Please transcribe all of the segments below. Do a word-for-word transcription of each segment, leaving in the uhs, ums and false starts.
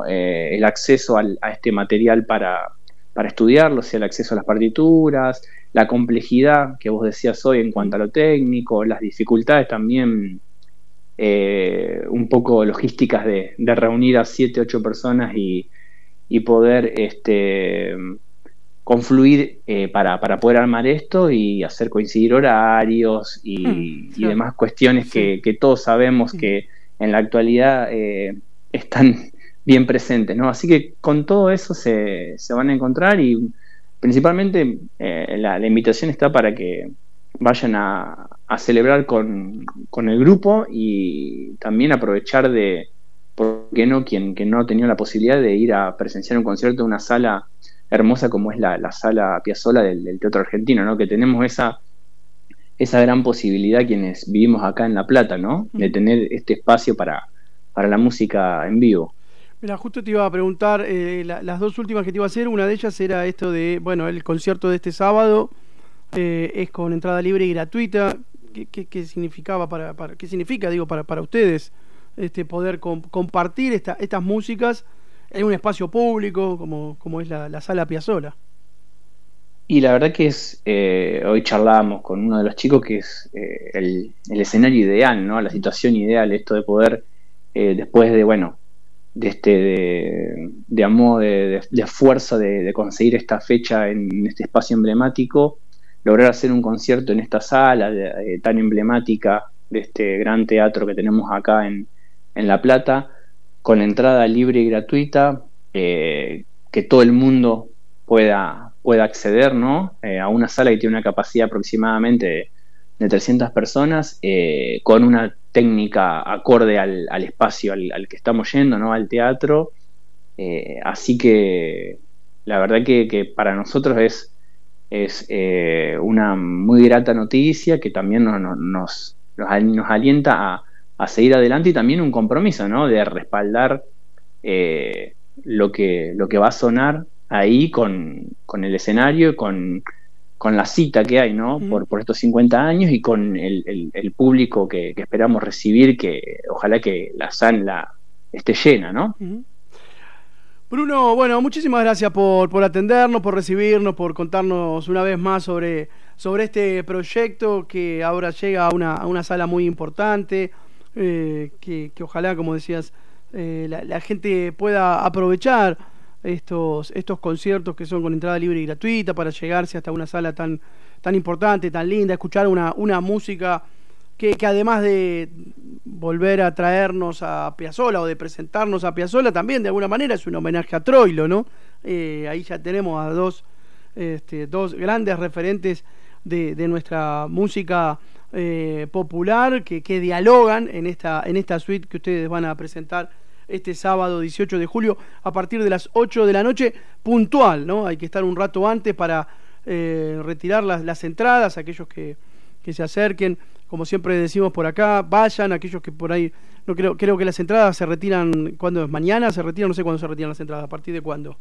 eh, el acceso al, a este material para, para estudiarlo, o sea, el acceso a las partituras, la complejidad que vos decías hoy en cuanto a lo técnico, las dificultades también eh, un poco logísticas de, de reunir a siete, ocho personas y, y poder este, confluir eh, para, para poder armar esto y hacer coincidir horarios y, Mm, y claro. demás cuestiones Sí. que, que todos sabemos que en la actualidad eh, están bien presentes, ¿no? Así que con todo eso se, se van a encontrar y principalmente eh, la, la invitación está para que vayan a, a celebrar con, con el grupo y también aprovechar de, ¿por qué no? Quien, quien no ha tenido la posibilidad de ir a presenciar un concierto en una sala hermosa como es la, la sala Piazzolla del, del Teatro Argentino, ¿no? Que tenemos esa, esa gran posibilidad quienes vivimos acá en La Plata, ¿no? De tener este espacio para, para la música en vivo. Mira, justo te iba a preguntar, eh, la, las dos últimas que te iba a hacer, una de ellas era esto de, bueno, el concierto de este sábado eh, es con entrada libre y gratuita. ¿Qué, qué, qué significaba para, para, qué significa, digo, para, para ustedes este poder com compartir esta, estas músicas en un espacio público como, como es la, la sala Piazzolla? Y la verdad que es, eh, hoy charlábamos con uno de los chicos que es eh, el, el escenario ideal, ¿no? La situación ideal, esto de poder, eh, después de, bueno, de este de, de amor, de, de, de fuerza de, de conseguir esta fecha en, en este espacio emblemático, lograr hacer un concierto en esta sala de, de, tan emblemática de este gran teatro que tenemos acá en, en La Plata, con entrada libre y gratuita, eh, que todo el mundo pueda, pueda acceder, ¿no? Eh, a una sala que tiene una capacidad aproximadamente de, de trescientas personas, eh, con una técnica acorde al, al espacio al, al que estamos yendo, ¿no? Al teatro. Eh, así que la verdad que, que para nosotros es, es eh, una muy grata noticia que también nos, nos, nos, nos alienta a, a seguir adelante y también un compromiso, ¿no? De respaldar eh, lo, que, lo que va a sonar ahí con, con el escenario, con, con la cita que hay, ¿no? Por, por estos cincuenta años y con el, el, el público que, que esperamos recibir, que ojalá que la sala esté llena, ¿no? Uh-huh. Bruno, bueno, muchísimas gracias por, por atendernos, por recibirnos, por contarnos una vez más sobre, sobre este proyecto que ahora llega a una, a una sala muy importante, eh, que, que ojalá, como decías, eh, la, la gente pueda aprovechar estos, estos conciertos que son con entrada libre y gratuita para llegarse hasta una sala tan, tan importante, tan linda, escuchar una, una música que, que además de volver a traernos a Piazzolla o de presentarnos a Piazzolla, también de alguna manera es un homenaje a Troilo, ¿no? Eh, ahí ya tenemos a dos, este, dos grandes referentes de, de nuestra música eh, popular que, que dialogan en esta, en esta suite que ustedes van a presentar este sábado dieciocho de julio a partir de las ocho de la noche, puntual, ¿no? Hay que estar un rato antes para eh, retirar las, las entradas, aquellos que, que se acerquen, como siempre decimos por acá, vayan, aquellos que por ahí, no creo, creo que las entradas se retiran, ¿cuándo es? ¿Mañana se retiran? No sé cuándo se retiran las entradas, ¿a partir de cuándo?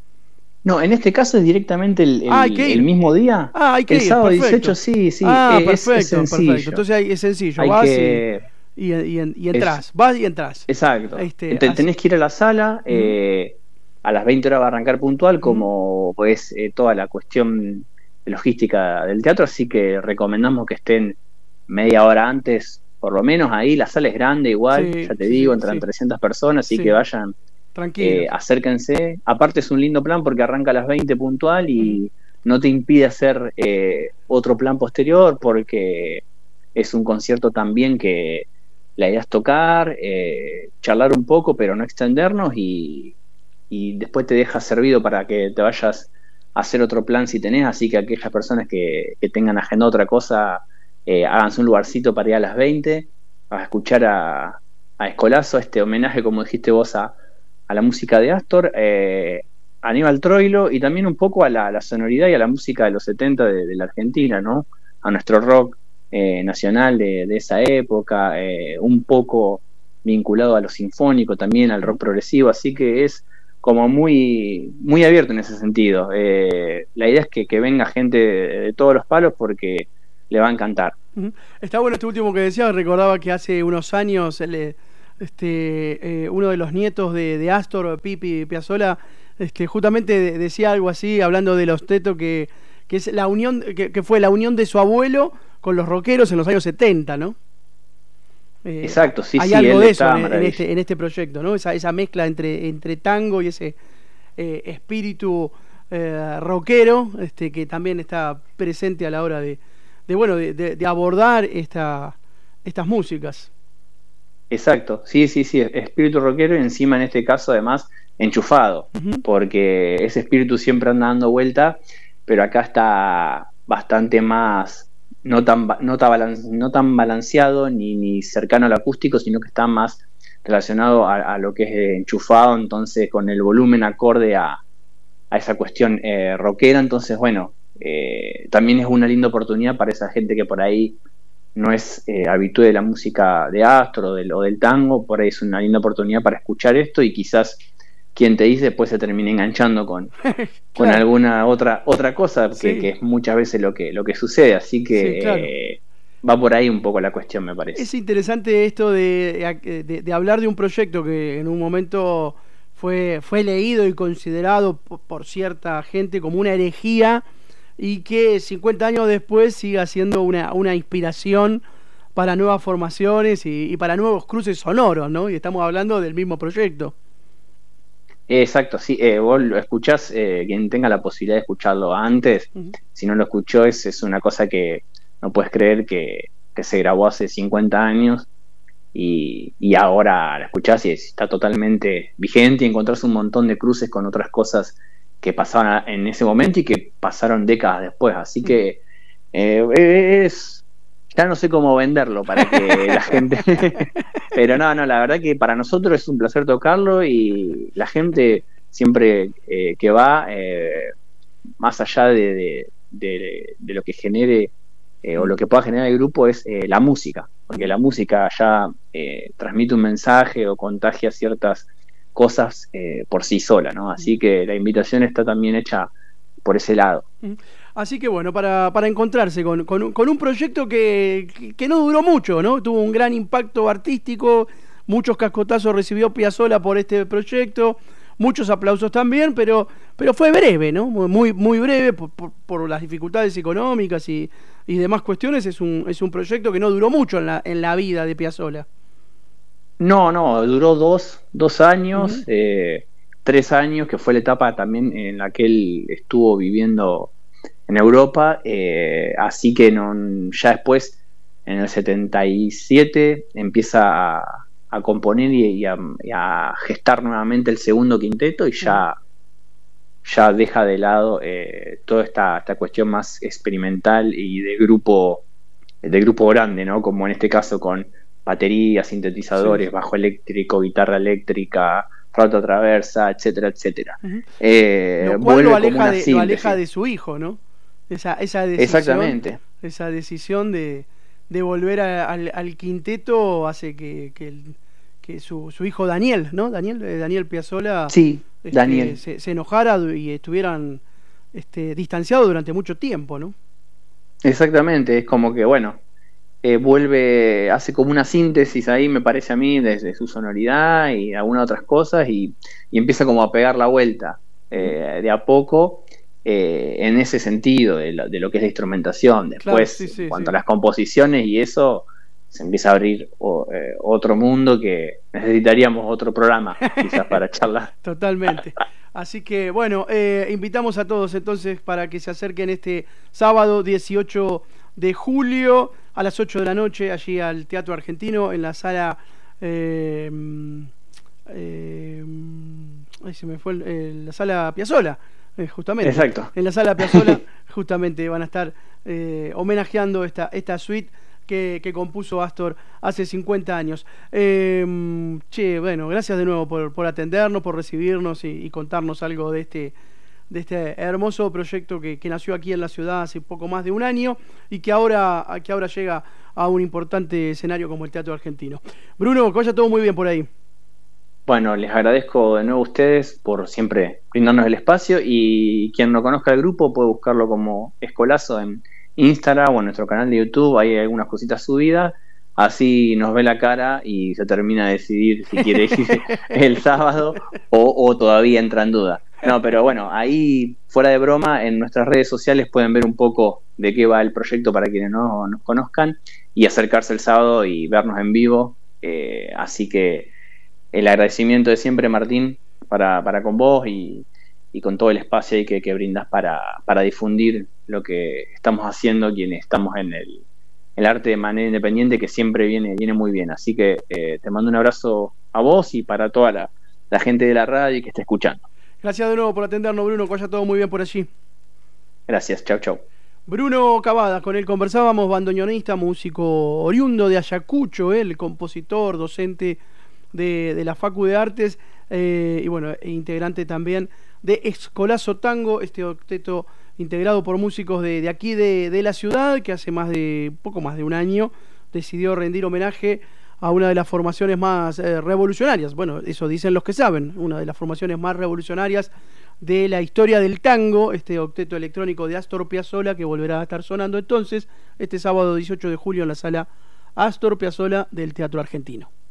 No, en este caso es directamente el, el, ah, hay que ir. el mismo día. Ah, hay que el ir, sábado perfecto. dieciocho, sí, sí. Ah, es, perfecto, es sencillo. perfecto. Entonces hay, es sencillo, hay vas que... y, y, y, y entras, es... vas y entras. Exacto. Este, Te, tenés que ir a la sala, uh-huh. eh, a las veinte horas va a arrancar puntual, como uh-huh. pues eh, toda la cuestión logística del teatro, así que recomendamos que estén media hora antes, por lo menos ahí. La sala es grande igual, sí, ya te sí, digo, sí, entran sí. trescientas personas, así sí. que vayan, eh, acérquense. Aparte es un lindo plan porque arranca a las veinte puntual y uh-huh. no te impide hacer eh, otro plan posterior, porque es un concierto también que la idea es tocar, eh, charlar un poco, pero no extendernos, y, y después te deja servido para que te vayas a hacer otro plan si tenés, así que aquellas personas que, que tengan agenda otra cosa, eh, háganse un lugarcito para ir a las veinte, a escuchar a, a Escolazo, este homenaje, como dijiste vos, a, a la música de Astor, eh, a Aníbal Troilo, y también un poco a la, la sonoridad y a la música de los setenta de, de la Argentina, ¿no? A nuestro rock Eh, nacional de, de esa época, eh, un poco vinculado a lo sinfónico también, al rock progresivo, así que es como muy, muy abierto en ese sentido. Eh, la idea es que, que venga gente de, de todos los palos porque le va a encantar. Uh-huh. Está bueno este último que decía, recordaba que hace unos años le, este, eh, uno de los nietos de, de Astor Pipi Piazzolla, este, justamente de, decía algo así, hablando de los Tetos, que, que es la unión, que, que fue la unión de su abuelo con los rockeros en los años setenta, ¿no? Eh, Exacto, sí, hay sí. algo Él de eso en, está en este en este proyecto, ¿no? Esa, esa mezcla entre, entre tango y ese eh, espíritu eh, rockero, este, que también está presente a la hora de, de bueno, de, de, de abordar esta, estas músicas. Exacto, sí, sí, sí, espíritu rockero y encima en este caso además enchufado, uh-huh. porque ese espíritu siempre anda dando vuelta, pero acá está bastante más, no tan, no tan, balance, no tan balanceado ni, ni cercano al acústico, sino que está más relacionado a, a lo que es enchufado, entonces con el volumen acorde a, a esa cuestión eh, rockera, entonces bueno, eh, también es una linda oportunidad para esa gente que por ahí no es eh, habitué de la música de Astor o del, o del tango, por ahí es una linda oportunidad para escuchar esto y quizás quien te dice después se termine enganchando con, claro. con alguna otra otra cosa que, sí. que es muchas veces lo que lo que sucede, así que sí, claro. eh, va por ahí un poco la cuestión, me parece. Es interesante esto de, de, de hablar de un proyecto que en un momento fue, fue leído y considerado por, por cierta gente como una herejía, y que cincuenta años después siga siendo una, una inspiración para nuevas formaciones y, y para nuevos cruces sonoros, ¿no? Y estamos hablando del mismo proyecto. Exacto, sí, eh, vos lo escuchás, eh, quien tenga la posibilidad de escucharlo antes, uh-huh. si no lo escuchó es, es una cosa que no puedes creer que, que se grabó hace cincuenta años y, y ahora la escuchás y está totalmente vigente y encontrás un montón de cruces con otras cosas que pasaban en ese momento y que pasaron décadas después, así que eh, es ya no sé cómo venderlo para que la gente pero no, no, la verdad que para nosotros es un placer tocarlo y la gente siempre eh, que va eh, más allá de, de, de, de lo que genere eh, o lo que pueda generar el grupo es eh, la música, porque la música ya eh, transmite un mensaje o contagia ciertas cosas eh, por sí sola, ¿no? Así que la invitación está también hecha por ese lado. Así que bueno, para, para encontrarse con, con, con un proyecto que, que, que no duró mucho, ¿no? Tuvo un gran impacto artístico, muchos cascotazos recibió Piazzolla por este proyecto, muchos aplausos también, pero, pero fue breve, ¿no? Muy, muy breve por, por, por las dificultades económicas y, y demás cuestiones. Es un, es un proyecto que no duró mucho en la, en la vida de Piazzolla. No, no, duró dos, dos años, uh-huh. eh, tres años, que fue la etapa también en la que él estuvo viviendo en Europa, eh, así que no, ya después, en el setenta y siete, empieza a, a componer y, y, a, y a gestar nuevamente el segundo quinteto y ya, uh-huh. ya deja de lado eh, toda esta, esta cuestión más experimental y de grupo, de grupo grande, ¿no? Como en este caso con baterías, sintetizadores, sí. bajo eléctrico, guitarra eléctrica, flauta traversa, etcétera, etcétera. Uh-huh. Eh, lo cual lo aleja, de, lo aleja de su hijo, ¿no? Esa, esa decisión, exactamente. Esa decisión de, de volver a, al, al quinteto hace que, que, el, que su, su hijo Daniel, ¿no? Daniel, eh, Daniel Piazzolla, sí, este, Daniel. Se, se enojara y estuvieran este, distanciados durante mucho tiempo, ¿no? Exactamente, es como que, bueno, Eh, vuelve, hace como una síntesis ahí, me parece a mí, desde su sonoridad y algunas otras cosas, y, y empieza como a pegar la vuelta eh, de a poco eh, en ese sentido de lo, de lo que es la instrumentación. Después, claro, sí, sí, en cuanto sí. a las composiciones y eso, se empieza a abrir o, eh, otro mundo que necesitaríamos otro programa quizás para charlar. Totalmente. Así que bueno, eh, invitamos a todos entonces para que se acerquen este sábado dieciocho de julio a las ocho de la noche allí al Teatro Argentino en la sala eh, eh, ay, se me fue el, eh, la sala Piazzolla, eh, justamente. Exacto. En la sala Piazzolla justamente van a estar eh, homenajeando esta, esta suite que, que compuso Astor hace cincuenta años. Eh, che, bueno, gracias de nuevo por, por atendernos, por recibirnos y, y contarnos algo de este de este hermoso proyecto que, que nació aquí en la ciudad hace poco más de un año y que ahora, que ahora llega a un importante escenario como el Teatro Argentino. Bruno, que vaya todo muy bien por ahí. Bueno, les agradezco de nuevo a ustedes por siempre brindarnos el espacio, y quien no conozca el grupo puede buscarlo como Escolazo en Instagram o en nuestro canal de YouTube, hay algunas cositas subidas, así nos ve la cara y se termina de decidir si quiere ir el sábado o, o todavía entra en duda. No, pero bueno, ahí fuera de broma, en nuestras redes sociales pueden ver un poco de qué va el proyecto para quienes no nos conozcan y acercarse el sábado y vernos en vivo. Eh, así que el agradecimiento de siempre, Martín, para, para con vos y, y con todo el espacio ahí que, que brindas para, para difundir lo que estamos haciendo quienes estamos en el, el arte de manera independiente, que siempre viene, viene muy bien. Así que eh, te mando un abrazo a vos y para toda la, la gente de la radio que esté escuchando. Gracias de nuevo por atendernos, Bruno, que vaya todo muy bien por allí. Gracias, chau, chau. Bruno Cavada, con él conversábamos, bandoneonista, músico oriundo de Ayacucho, el compositor, docente de, de la Facu de Artes, eh, y bueno, e integrante también de Escolazo Tango, este octeto integrado por músicos de, de aquí de, de la ciudad, que hace más de poco más de un año decidió rendir homenaje a una de las formaciones más eh, revolucionarias, bueno, eso dicen los que saben, una de las formaciones más revolucionarias de la historia del tango, este octeto electrónico de Astor Piazzolla, que volverá a estar sonando entonces este sábado dieciocho de julio en la sala Astor Piazzolla del Teatro Argentino.